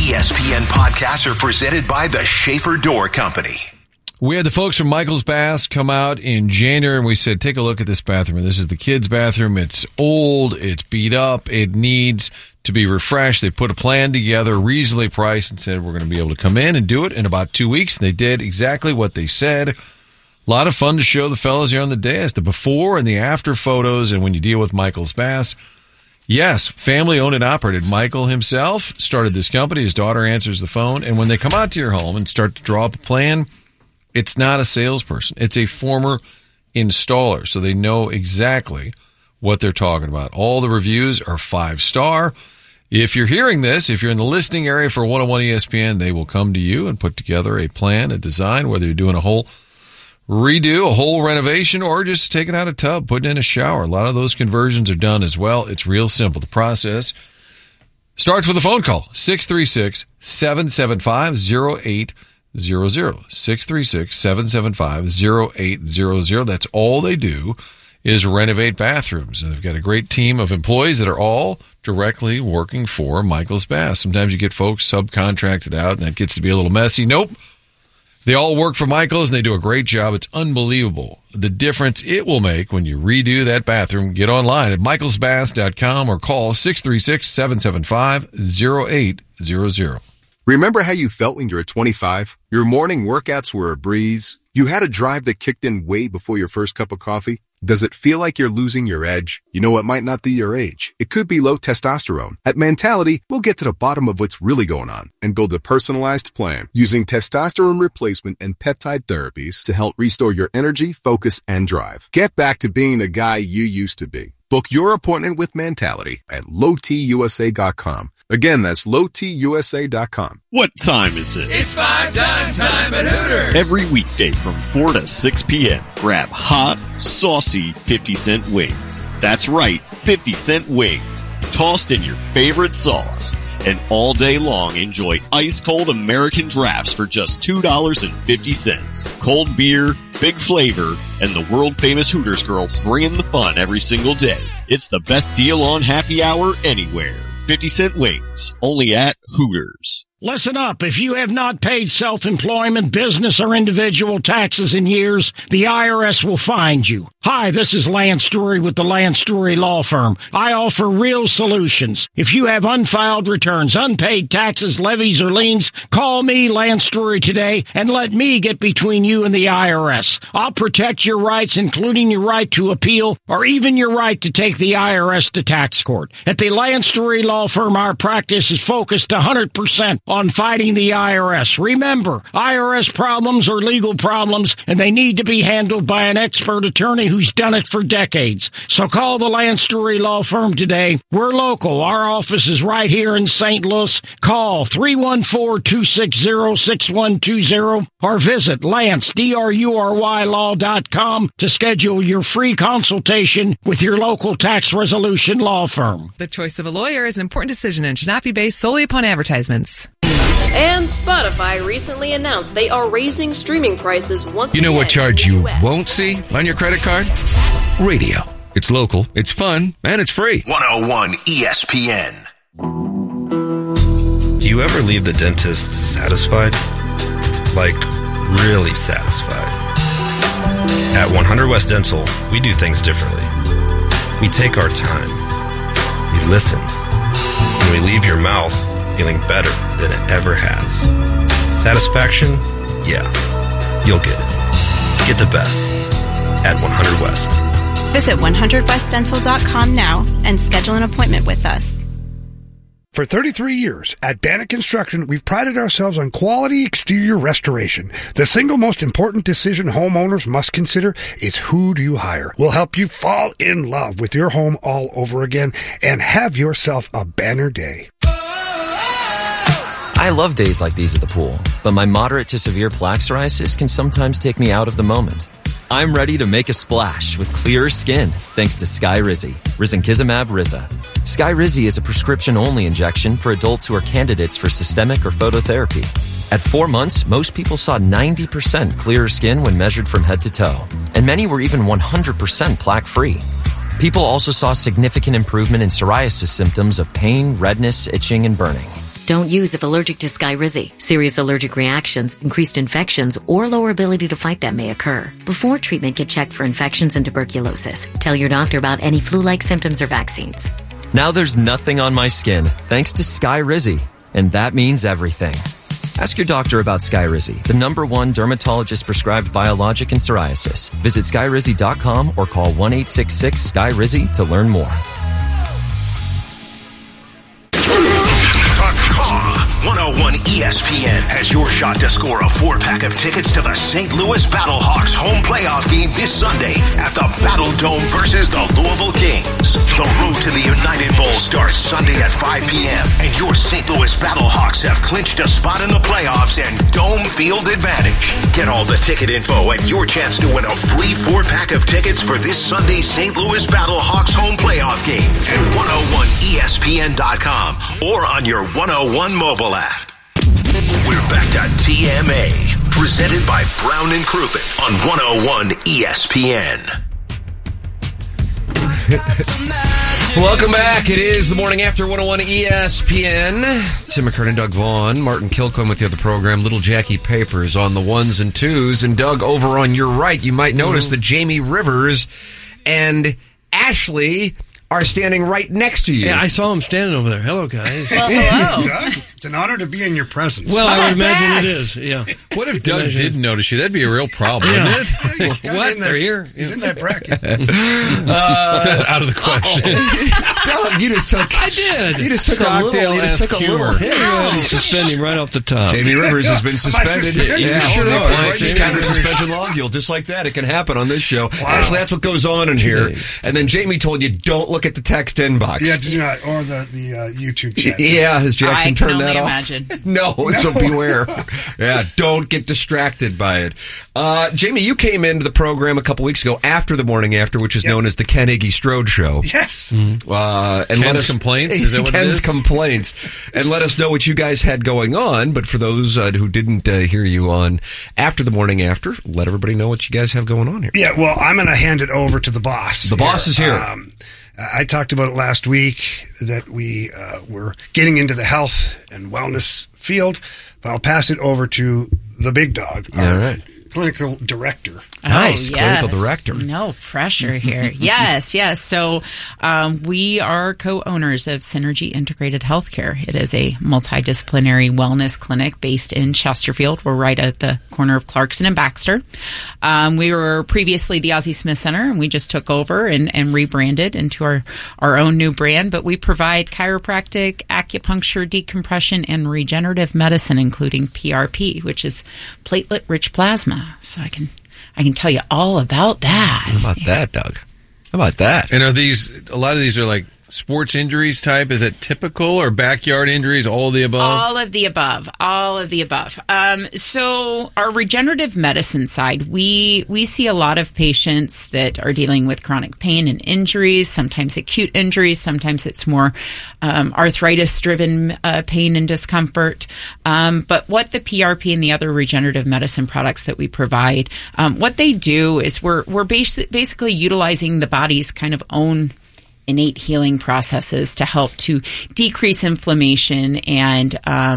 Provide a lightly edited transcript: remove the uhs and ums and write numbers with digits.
ESPN podcasts are presented by the Schaefer Door Company. We had the folks from Michael's Baths come out in January, and we said, take a look at this bathroom. This is the kids' bathroom. It's old. It's beat up. It needs to be refreshed. They put a plan together, reasonably priced, and said, we're going to be able to come in and do it in about 2 weeks. And they did exactly what they said. A lot of fun to show the fellas here on the dais, the before and the after photos. And when you deal with Michael's Baths, yes, family owned and operated. Michael himself started this company. His daughter answers the phone. And when they come out to your home and start to draw up a plan, it's not a salesperson. It's a former installer. So they know exactly what they're talking about. All the reviews are 5-star. If you're hearing this, if you're in the listening area for 101 ESPN, they will come to you and put together a plan, a design, whether you're doing a whole redo, a whole renovation, or just taking out a tub, putting in a shower. A lot of those conversions are done as well. It's real simple. The process starts with a phone call, 636-775-0800. 636-775-0800. That's all they do is renovate bathrooms. And they've got a great team of employees that are all directly working for Michael's Baths. Sometimes you get folks subcontracted out, and that gets to be a little messy. Nope. They all work for Michael's, and they do a great job. It's unbelievable the difference it will make when you redo that bathroom. Get online at michaelsbaths.com or call 636-775-0800. Remember how you felt when you were 25? Your morning workouts were a breeze. You had a drive that kicked in way before your first cup of coffee. Does it feel like you're losing your edge? You know, it might not be your age. It could be low testosterone. At Mentality, we'll get to the bottom of what's really going on and build a personalized plan using testosterone replacement and peptide therapies to help restore your energy, focus, and drive. Get back to being the guy you used to be. Book your appointment with Mentality at lowtusa.com. Again, that's lowtusa.com. What time is it? It's 5 time at Hooters. Every weekday from 4 to 6 p.m. Grab hot, saucy 50-cent wings. That's right, 50-cent wings. Tossed in your favorite sauce. And all day long, enjoy ice-cold American drafts for just $2.50. Cold beer, big flavor, and the world-famous Hooters girls bringing the fun every single day. It's the best deal on happy hour anywhere. 50-cent wings, only at Hooters. Listen up. If you have not paid self-employment, business, or individual taxes in years, the IRS will find you. Hi, this is Lance Story with the Lance Story Law Firm. I offer real solutions. If you have unfiled returns, unpaid taxes, levies, or liens, call me, Lance Story, today, and let me get between you and the IRS. I'll protect your rights, including your right to appeal, or even your right to take the IRS to tax court. At the Lance Story Law Firm, our practice is focused 100% on fighting the IRS. Remember, IRS problems are legal problems, and they need to be handled by an expert attorney who's done it for decades. So call the Lance Story Law Firm today. We're local. Our office is right here in St. Louis. Call 314-260-6120 or visit LanceDruryLaw.com to schedule your free consultation with your local tax resolution law firm. The choice of a lawyer is an important decision and should not be based solely upon advertisements. And Spotify recently announced they are raising streaming prices once again. You know what charge you won't see on your credit card? Radio. It's local, it's fun, and it's free. 101 ESPN. Do you ever leave the dentist satisfied? Like, really satisfied? At 100 West Dental, we do things differently. We take our time. We listen. And we leave your mouth feeling better than it ever has. Satisfaction? Yeah. You'll get it. Get the best at 100 West. Visit 100westdental.com now and schedule an appointment with us. For 33 years, at Bannock Construction, we've prided ourselves on quality exterior restoration. The single most important decision homeowners must consider is who do you hire. We'll help you fall in love with your home all over again and have yourself a banner day. I love days like these at the pool, but my moderate to severe plaque psoriasis can sometimes take me out of the moment. I'm ready to make a splash with clearer skin thanks to Skyrizi, risankizumab Riza. Skyrizi is a prescription-only injection for adults who are candidates for systemic or phototherapy. At 4 months, most people saw 90% clearer skin when measured from head to toe, and many were even 100% plaque-free. People also saw significant improvement in psoriasis symptoms of pain, redness, itching, and burning. Don't use if allergic to Skyrizi. Serious allergic reactions, increased infections, or lower ability to fight them may occur. Before treatment, get checked for infections and tuberculosis. Tell your doctor about any flu-like symptoms or vaccines. Now there's nothing on my skin thanks to Skyrizi, and that means everything. Ask your doctor about Skyrizi, the #1 dermatologist-prescribed biologic in psoriasis. Visit Skyrizi.com or call 1-866-SKYRIZI to learn more. 101 ESPN has your shot to score a 4-pack of tickets to the St. Louis Battlehawks home playoff game this Sunday at the Battle Dome versus the Louisville Kings. The road to the United Bowl starts Sunday at 5 p.m. and your St. Louis Battlehawks have clinched a spot in the playoffs and dome field advantage. Get all the ticket info and your chance to win a free 4-pack of tickets for this Sunday's St. Louis Battlehawks home playoff game at 101ESPN.com or on your 101 mobile app. We're back to TMA, presented by Brown and Crouppen on 101 ESPN. Welcome back. It is the morning after 101 ESPN. Tim McKernan, Doug Vaughn, Martin Kilcoyne with the other program, Little Jackie Papers on the ones and twos. And Doug, over on your right, you might notice that Jamie Rivers and Ashley are standing right next to you. Yeah, I saw him standing over there. Hello, guys. Well, hello. Doug, it's an honor to be in your presence. Well, I would imagine it is. Yeah. What if Doug did notice you? That'd be a real problem, wouldn't it? What? They're here. He's in that bracket. Out of the question. Doug, you just took. I did. You just took a little hit. Suspend him right off the top. Jamie Rivers has been suspended. Yeah, sure. Just kind of suspension log. Just like that. It can happen on this show. Wow. Actually, that's what goes on in here. And then Jamie told you, don't look at the text inbox. Yeah, do not, or the YouTube chat. Yeah, has Jackson turned that off? Imagine. No, so beware. Yeah, don't get distracted by it. Jamie, you came into the program a couple weeks ago after the morning after, which is known as the Ken Iggy Strode Show. Yes. And Ken's complaints? Is that what Ken's it is? complaints. And let us know what you guys had going on. But for those who didn't hear you on after the morning after, let everybody know what you guys have going on here. Yeah, well, I'm going to hand it over to the boss. The boss is here. I talked about it last week that we were getting into the health and wellness field, but I'll pass it over to the big dog, our clinical director. Nice, yes. clinical director. No pressure here. Yes. So we are co-owners of Synergy Integrated Healthcare. It is a multidisciplinary wellness clinic based in Chesterfield. We're right at the corner of Clarkson and Baxter. We were previously the Ozzie Smith Center, and we just took over and rebranded into our own new brand. But we provide chiropractic, acupuncture, decompression, and regenerative medicine, including PRP, which is platelet-rich plasma. So I can tell you all about that. How about that, Doug? How about that? And are these, a lot of these are like sports injuries type? Is it typical or backyard injuries? All of the above? All of the above. All of the above. So our regenerative medicine side, we see a lot of patients that are dealing with chronic pain and injuries, sometimes acute injuries, sometimes it's more arthritis-driven pain and discomfort. But what the PRP and the other regenerative medicine products that we provide, what they do is we're basically utilizing the body's kind of own innate healing processes to help to decrease inflammation and